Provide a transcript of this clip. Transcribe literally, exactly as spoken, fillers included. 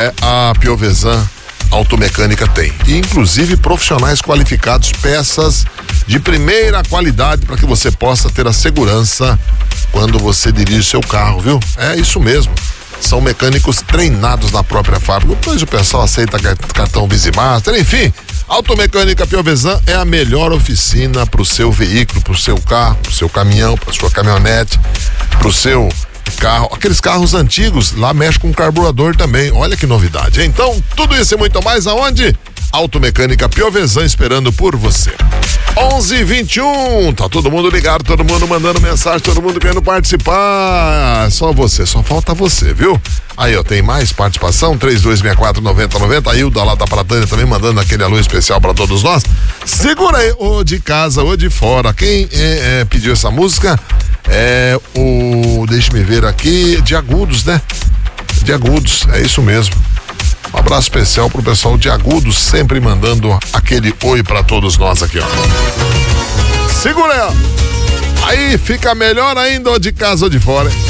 é, a Piovesan Automecânica tem. E inclusive profissionais qualificados, peças de primeira qualidade para que você possa ter a segurança quando você dirige seu carro, viu? É isso mesmo. São mecânicos treinados na própria fábrica. Depois o pessoal aceita cartão Visimaster, enfim. Automecânica Piovesan é a melhor oficina para o seu veículo, para o seu carro, para o seu caminhão, para a sua caminhonete, para o seu carro. Aqueles carros antigos, lá mexe com carburador também. Olha que novidade. Então, tudo isso e muito mais aonde? Automecânica Piovesan esperando por você. onze e vinte e um, tá todo mundo ligado, todo mundo mandando mensagem, todo mundo querendo participar. Só você, só falta você, viu? Aí, ó, tem mais participação, três dois seis quatro, nove zero nove zero. Aí o da lá da Pratânia também mandando aquele alô especial pra todos nós. Segura aí, ou de casa ou de fora. Quem é, é, pediu essa música é o, deixa-me ver aqui, de Agudos, né? De Agudos, é isso mesmo. Um abraço especial pro pessoal de Agudos, sempre mandando aquele oi pra todos nós aqui, ó. Segura aí, ó. Aí fica melhor ainda, ou de casa ou de fora, hein?